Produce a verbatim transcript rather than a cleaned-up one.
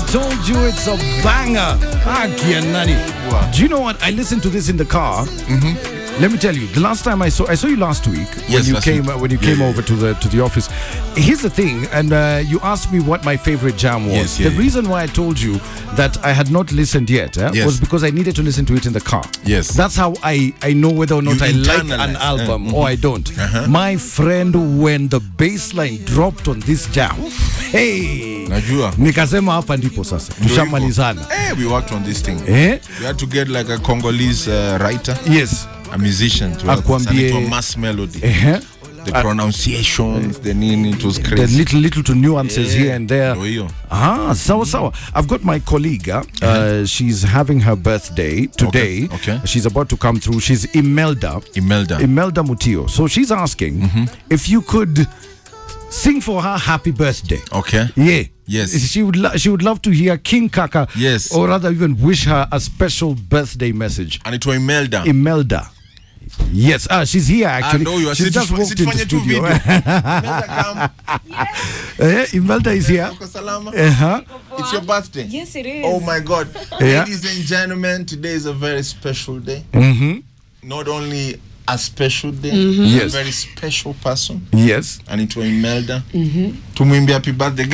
told you it's a banger. Nani. Do you know what? I listened to this in the car. Mm-hmm. Let me tell you, the last time I saw I saw you last week when yes, you came week. Uh, when you yeah, came yeah. over to the to the office. Here's the thing, and uh, you asked me what my favorite jam was. Yes, yeah, the yeah. reason why I told you that I had not listened yet eh, yes. was because I needed to listen to it in the car. Yes, that's how I I know whether or not you I like an uh, album mm-hmm. or I don't. Uh-huh. My friend, when the bass line dropped on this jam, hey, najua nikasema hapa ndipo sasa tushamalizana. Hey, we worked on this thing. Eh? We had to get like a Congolese uh, writer. Yes. A musician to Akwambie, a mass melody. Uh-huh. The uh, pronunciations, uh, the nini, it was crazy. The little little to nuances yeah. here and there. Oh, ah, so so. I've got my colleague. Uh, uh-huh. She's having her birthday today. Okay. okay. She's about to come through. She's Imelda. Imelda. Imelda Mutio. So she's asking mm-hmm. if you could sing for her happy birthday. Okay. Yeah. Yes. She would lo- she would love to hear King Kaka. Yes. Or rather even wish her a special birthday message. And it was Imelda. Imelda. Yes, ah, she's here actually. I know you are. She's just walked into the studio. Imelda, uh, Imelda is here. Uh-huh. It's your birthday. Yes, it is. Oh my God. Yeah. Ladies and gentlemen, today is a very special day. Mm-hmm. Not only a special day, mm-hmm. a yes. very special person. Yes. And it was Imelda. Mm-hmm. To me, happy birthday.